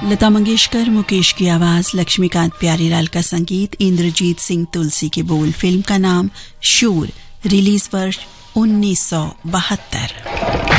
लता मंगेशकर, मुकेश की आवाज, लक्ष्मीकांत प्यारीलाल का संगीत, इंद्रजीत सिंह तुलसी के बोल। फिल्म का नाम शूर, रिलीज वर्ष 1972।